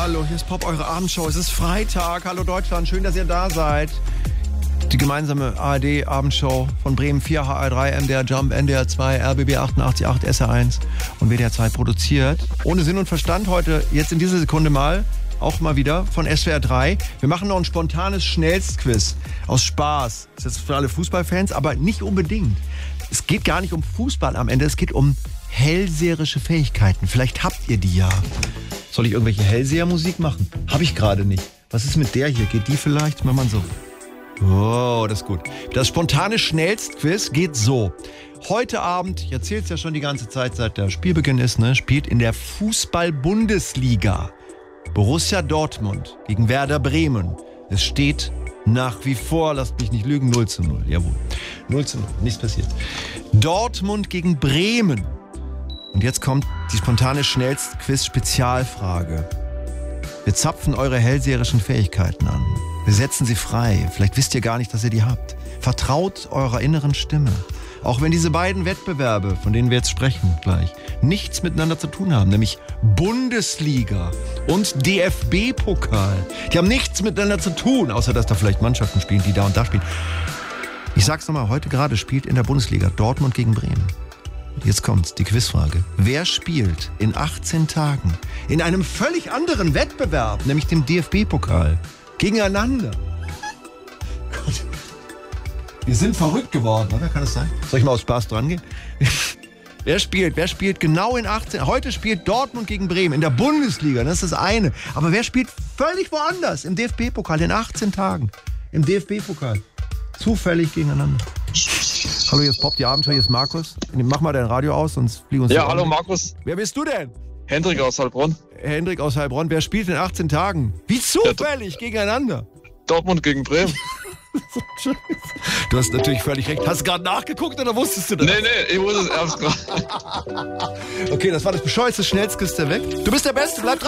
Hallo, hier ist Pop, eure Abendshow. Es ist Freitag. Hallo Deutschland, schön, dass ihr da seid. Die gemeinsame ARD-Abendshow von Bremen 4, HR3, MDR Jump, NDR 2, RBB 88.8, SR1 und WDR 2 produziert. Ohne Sinn und Verstand heute, jetzt in dieser Sekunde mal, auch mal wieder von SWR 3. Wir machen noch ein spontanes Schnellstquiz aus Spaß. Das ist jetzt für alle Fußballfans, aber nicht unbedingt. Es geht gar nicht um Fußball am Ende, es geht um hellseherische Fähigkeiten. Vielleicht habt ihr die ja. Soll ich irgendwelche Hellsehermusik machen? Habe ich gerade nicht. Was ist mit der hier? Geht die vielleicht? Mach mal so. Oh, das ist gut. Das spontane Schnellstquiz geht so. Heute Abend, ich erzähle es ja schon die ganze Zeit, seit der Spielbeginn ist, spielt in der Fußball-Bundesliga Borussia Dortmund gegen Werder Bremen. Es steht nach wie vor, lasst mich nicht lügen, 0:0. Jawohl. 0:0, nichts passiert. Dortmund gegen Bremen. Und jetzt kommt die spontane Schnellstquiz-Spezialfrage. Wir zapfen eure hellseherischen Fähigkeiten an. Wir setzen sie frei. Vielleicht wisst ihr gar nicht, dass ihr die habt. Vertraut eurer inneren Stimme. Auch wenn diese beiden Wettbewerbe, von denen wir jetzt sprechen gleich, nichts miteinander zu tun haben, nämlich Bundesliga und DFB-Pokal. Die haben nichts miteinander zu tun, außer dass da vielleicht Mannschaften spielen, die da und da spielen. Ich sag's nochmal, heute gerade spielt in der Bundesliga Dortmund gegen Bremen. Jetzt kommt's, die Quizfrage. Wer spielt in 18 Tagen in einem völlig anderen Wettbewerb, nämlich dem DFB-Pokal, gegeneinander? Gott. Wir sind verrückt geworden, oder? Kann das sein? Soll ich mal aus Spaß dran gehen? Wer spielt genau in 18... Heute spielt Dortmund gegen Bremen in der Bundesliga, das ist das eine. Aber wer spielt völlig woanders im DFB-Pokal in 18 Tagen? Im DFB-Pokal. Zufällig gegeneinander. Hallo, hier ist Pop, die Abenteuer, hier ist Markus. Mach mal dein Radio aus, sonst fliegen uns... Ja, hallo Markus. Wer bist du denn? Hendrik aus Heilbronn. Hendrik aus Heilbronn. Wer spielt in 18 Tagen? Wie zufällig gegeneinander? Dortmund gegen Bremen. Du hast natürlich völlig recht. Hast du gerade nachgeguckt oder wusstest du das? Nee, ich wusste es erst gerade. Okay, das war das bescheuerste Schnellstquiz der Welt. Du bist der Beste, bleib dran.